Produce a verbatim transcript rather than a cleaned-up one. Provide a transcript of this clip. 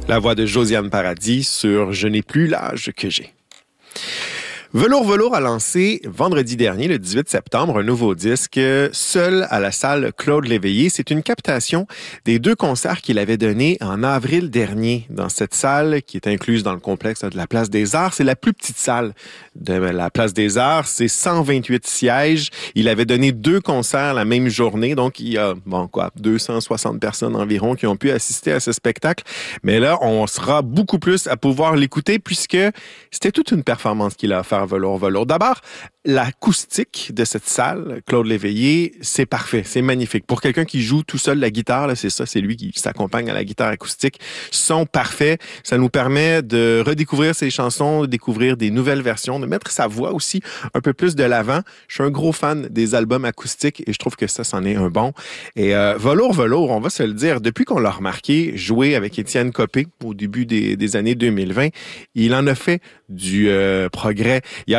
La voix de Josiane Paradis sur « Je n'ai plus l'âge que j'ai ». Velours Velours a lancé vendredi dernier, le dix-huit septembre, un nouveau disque, Seul à la salle Claude Léveillé. C'est une captation des deux concerts qu'il avait donnés en avril dernier dans cette salle qui est incluse dans le complexe de la Place des Arts. C'est la plus petite salle de la Place des Arts. C'est cent vingt-huit sièges. Il avait donné deux concerts la même journée. Donc, il y a, bon, quoi, deux cent soixante personnes environ qui ont pu assister à ce spectacle. Mais là, on sera beaucoup plus à pouvoir l'écouter puisque c'était toute une performance qu'il a offert Velours Velours. D'abord, l'acoustique de cette salle, Claude Léveillé, c'est parfait, c'est magnifique. Pour quelqu'un qui joue tout seul la guitare, là, c'est ça, c'est lui qui s'accompagne à la guitare acoustique. Son parfait, ça nous permet de redécouvrir ses chansons, de découvrir des nouvelles versions, de mettre sa voix aussi un peu plus de l'avant. Je suis un gros fan des albums acoustiques et je trouve que ça, c'en est un bon. Et euh, Velours Velours, on va se le dire, depuis qu'on l'a remarqué jouer avec Étienne Copé au début des, des années deux mille vingt, il en a fait du euh, progrès. Il y a